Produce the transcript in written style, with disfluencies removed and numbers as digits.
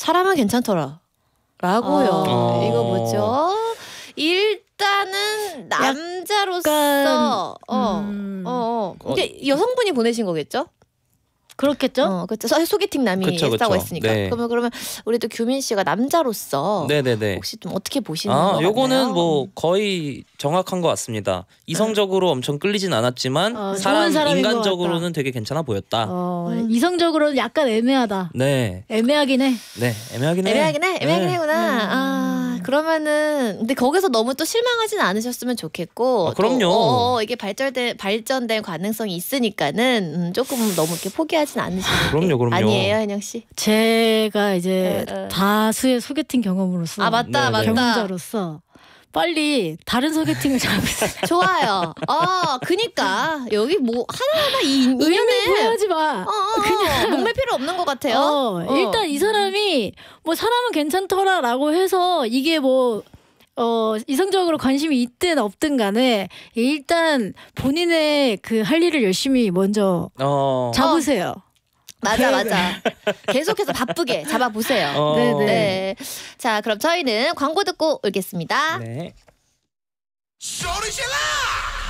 사람은 괜찮더라. 라고요. 이거 뭐죠? 일단은 남자로서 이게 여성분이 보내신 거겠죠? 그렇겠죠? 그렇죠. 소개팅 남이 했다고 했으니까. 네. 그러면 우리 또 규민 씨가 남자로서 네네네. 혹시 좀 어떻게 보시는 거 같나요? 요거는 뭐 거의 정확한 것 같습니다. 이성적으로 엄청 끌리진 않았지만 좋은 사람인 인간적으로는 되게 괜찮아 보였다. 이성적으로는 약간 애매하다. 네. 애매하긴 해. 네, 애매하긴 해구나. 그러면은 근데 거기서 너무 또 실망하진 않으셨으면 좋겠고. 그럼요. 이게 발전된 가능성이 있으니까는 조금 너무 이렇게 포기하진 않으시는. 그럼요. 아니에요, 현영 씨? 제가 이제 다수의 소개팅 경험으로서 맞다. 경험자로서 빨리 다른 소개팅을 잡으세요. 좋아요. 그니까 여기 뭐 하나하나 의미 보여하지 마. 그냥 목맬 필요 없는 것 같아요. 일단 이 사람이 뭐 사람은 괜찮더라라고 해서 이게 뭐 이성적으로 관심이 있든 없든 간에 일단 본인의 그 할 일을 열심히 먼저 잡으세요. 맞아. 계속해서 바쁘게 잡아보세요. 네. 자, 그럼 저희는 광고 듣고 오겠습니다. 네.